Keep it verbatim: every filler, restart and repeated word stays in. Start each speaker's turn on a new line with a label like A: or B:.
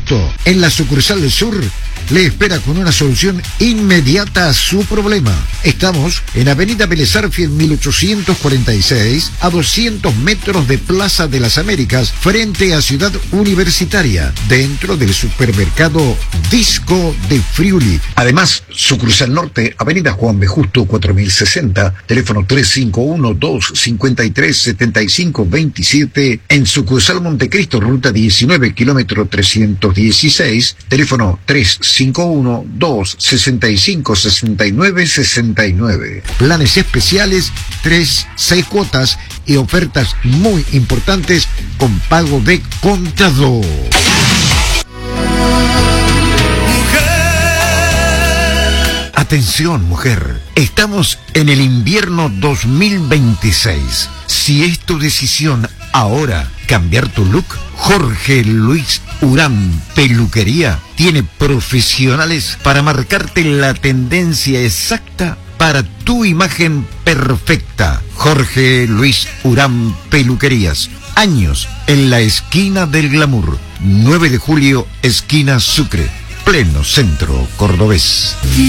A: Justo, en la sucursal del sur, le espera con una solución inmediata a su problema. Estamos en Avenida Vélez Arfield mil ochocientos cuarenta y seis, a doscientos metros de Plaza de las Américas, frente a Ciudad Universitaria, dentro del supermercado Disco de Friuli. Además, sucursal norte, Avenida Juan B. Justo cuatro mil sesenta, teléfono tres cinco uno, dos cinco tres, siete cinco dos siete. En sucursal Montecristo, ruta diecinueve, kilómetro trescientos dieciséis, teléfono tres cinco uno, dos seis cinco, seis nueve seis nueve. Planes especiales, tres, seis cuotas y ofertas muy importantes con pago de contado. Atención, mujer. Estamos en el invierno dos mil veintiséis. Si es tu decisión ahora cambiar tu look, Jorge Luis Urán Peluquería tiene profesionales para marcarte la tendencia exacta para tu imagen perfecta. Jorge Luis Urán Peluquerías. Años en la esquina del glamour. nueve de julio, esquina Sucre. Pleno centro cordobés.